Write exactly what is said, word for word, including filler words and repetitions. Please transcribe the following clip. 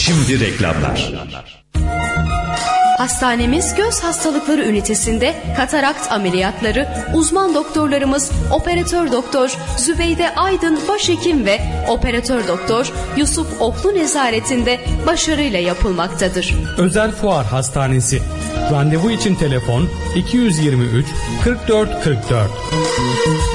Şimdi reklamlar. Hastanemiz göz hastalıkları ünitesinde katarakt ameliyatları uzman doktorlarımız operatör doktor Zübeyde Aydın başhekim ve operatör doktor Yusuf Oflu nezaretinde başarıyla yapılmaktadır. Özel Fuar Hastanesi. Randevu için telefon iki yüz yirmi üç kırk dört kırk dört.